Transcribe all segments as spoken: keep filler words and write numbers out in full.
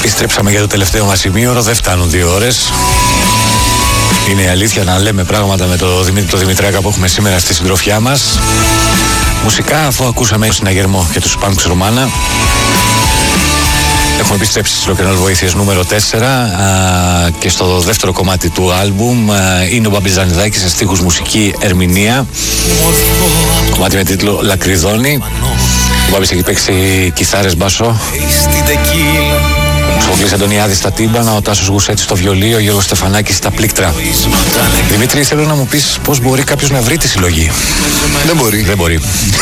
Επιστρέψαμε για το τελευταίο μας ημίωρο, δεν φτάνουν δύο ώρες. Είναι η αλήθεια να λέμε πράγματα με το Δημήτρη το Δημητράκα που έχουμε σήμερα στη συντροφιά μας. Μουσικά, αφού ακούσαμε τον συναγερμό και τους Punks Ρουμάνα, έχουμε επιστρέψει στις Rock'n'Roll Βοήθειες νούμερο τέσσερα α, και στο δεύτερο κομμάτι του άλμπουμ α, είναι ο Μπάμπης Ζανιδάκης σε στίχους, μουσική, ερμηνεία. Κομμάτι με τίτλο Λακριδόνι. Ο Μπάμπης έχει παίξει κιθάρες, μπάσο. Ο Σοφοκλής Αντωνιάδης στα τύμπανα, ο Τάσος Γουσέτης στο βιολί, ο Γιώργος Στεφανάκης στα πλήκτρα. Δημήτρη, θέλω να μου πεις πώς μπορεί κάποιος να βρει τη συλλογή. Δεν μπορεί. Δεν μπορεί.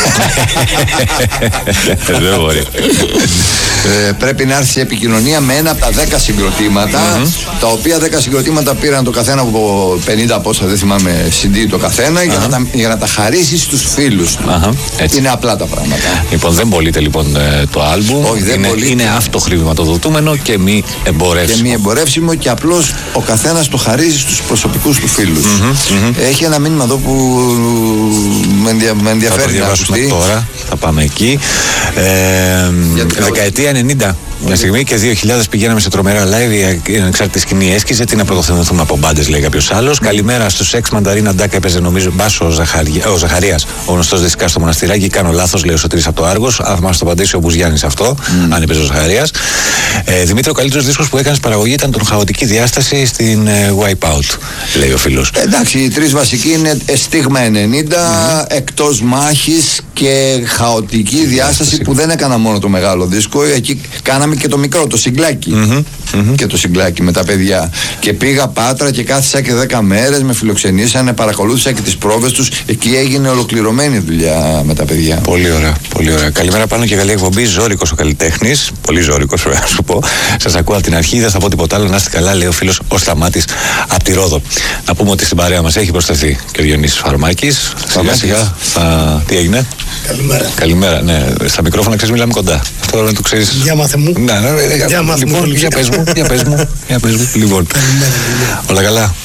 Δεν μπορεί. Ε, πρέπει να έρθει σε επικοινωνία με ένα από τα δέκα συγκροτήματα, mm-hmm. τα οποία δέκα συγκροτήματα πήραν το καθένα από πενήντα πόσα, δεν θυμάμαι, σι ντι το καθένα, uh-huh. για, να τα, για να τα χαρίσει στους φίλους του. Uh-huh. Είναι απλά τα πράγματα. Λοιπόν, δεν πωλείται λοιπόν το άλμπουμ. Όχι, δεν είναι, πωλείται. Είναι αυτοχρηματοδοτούμενο και μη εμπορεύσιμο. Και μη εμπορεύσιμο και απλώς ο καθένας το χαρίζει στους προσωπικούς του φίλους. Mm-hmm. Mm-hmm. Έχει ένα μήνυμα εδώ που με, ενδια, με ενδιαφέρει. Θα το διαβάσουμε να τώρα. Θα πάμε εκεί. Ε, δεκαετία ενενήντα. Μια στιγμή και δύο χιλιάδες πηγαίναμε σε τρομερά live. Η ανεξάρτητη σκηνή έσκιζε. Τι να πρωτοθεμηθούμε από μπάντες, λέει κάποιος άλλος. Mm. Καλημέρα στους Εξ Μανταρίνα Ντάκα. Έπαιζε νομίζω μπάσο ο, Ζαχαρια... ο Ζαχαρίας, ο γνωστός δισικά στο Μοναστηράκι. Κάνω λάθος, λέει ο Σωτήρης από το Άργος. Αν μας το απαντήσει ο Μπουζιάννης αυτό, mm. αν έπαιζε ο Ζαχαρίας. Ε, Δημήτρη, ο καλύτερος δίσκος που έκανες παραγωγή ήταν τον Χαοτική Διάσταση στην ε, Wipeout, λέει ο φίλος. Εντάξει, οι τρεις βασικοί είναι Στίγμα ενενήντα, mm. Εκτός Μάχης και Χαοτική Διάσταση, που δεν έκανα μόνο το μεγάλο δίσκο. Εκεί κάναμε και το μικρό, το συγκλάκι. Mm-hmm. Mm-hmm. Και το συγκλάκι με τα παιδιά. Και πήγα Πάτρα και κάθισα και δέκα μέρες, με φιλοξενήσανε, παρακολούθησα και τις πρόβες τους. Εκεί έγινε ολοκληρωμένη δουλειά με τα παιδιά. Πολύ ωραία, πολύ ωραία. Καλημέρα πάνω και καλή εκπομπή. Ζώρικος ο καλλιτέχνης. Πολύ ζώρικος, πρέπει να σου πω. Σας ακούω από την αρχή, δεν θα πω τίποτα άλλο. Να είστε καλά, λέει ο φίλος ο Σταμάτης από τη Ρόδο. Να πούμε ότι στην παρέα μας έχει προσθεθεί και ο Διονύσης Φαρμάκης. Σιγά σιγά. Θα... Τι έγινε? Καλημέρα. Καλημέρα, ναι. Στα μικρόφωνα ξέρεις, μιλάμε κοντά. Αυτό να το ξέρεις. Για μάθε μου. Ναι, ναι, ναι, για μάθε λοιπόν, μου. Για πες μου, για πες μου, για πες μου. Λοιπόν, όλα καλά.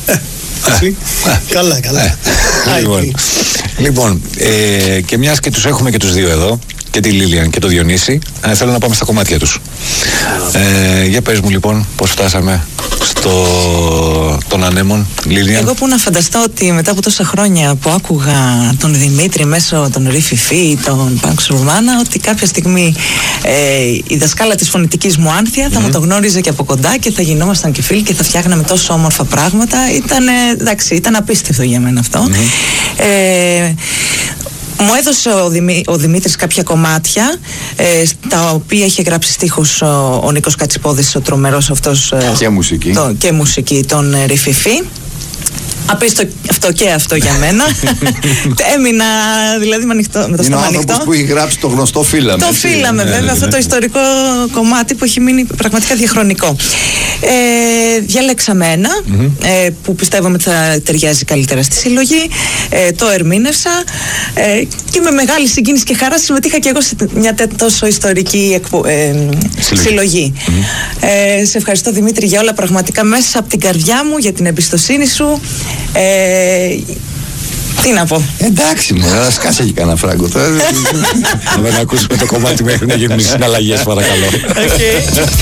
Καλά, καλά. Λοιπόν, λοιπόν ε, και μιας και τους έχουμε και τους δύο εδώ, και τη Λίλιαν και το Διονύση, ε, θέλω να πάμε στα κομμάτια τους. Ε, για πες μου λοιπόν πώς φτάσαμε στο των ανέμων, Λίλιαν. Εγώ που να φανταστώ ότι μετά από τόσα χρόνια που άκουγα τον Δημήτρη μέσω των Ριφιφί, των Punks Ρουμάνα, ότι κάποια στιγμή ε, η δασκάλα της φωνητικής μου Άνθια θα mm-hmm. μου το γνώριζε και από κοντά και θα γινόμασταν και φίλοι και θα φτιάχναμε τόσο όμορφα πράγματα. Ήταν, εντάξει, ήταν απίστευτο για μένα αυτό. Mm-hmm. Ε, Μου έδωσε ο, Δημή, ο Δημήτρης κάποια κομμάτια, ε, στα οποία είχε γράψει στίχους ο, ο Νίκος Κατσιπόδης, ο τρομερός αυτός ε, και μουσική, το, και μουσική τον ε, Ριφιφί. Απίστο αυτό και αυτό για μένα. Έμεινα δηλαδή με, ανοιχτό, με το στόμα ανοιχτό. Είναι ο άνθρωπος που έχει γράψει το γνωστό Φύλαμε. Το Φύλαμε, βέβαια, αυτό το ιστορικό κομμάτι που έχει μείνει πραγματικά διαχρονικό. Ε, διαλέξαμε ένα mm-hmm. ε, που πιστεύω ότι θα ταιριάζει καλύτερα στη συλλογή. Ε, το ερμήνευσα ε, και με μεγάλη συγκίνηση και χαρά συμμετείχα και εγώ σε μια τόσο ιστορική εκπο, ε, συλλογή. συλλογή. Mm-hmm. Ε, σε ευχαριστώ, Δημήτρη, για όλα, πραγματικά μέσα από την καρδιά μου, για την εμπιστοσύνη σου. Ε, τι να πω. Εντάξει, μου, να σκάσει και κανένα φράγκο. Να δεν ακούσουμε το κομμάτι μέχρι να γίνουν οι συναλλαγές, παρακαλώ. Okay.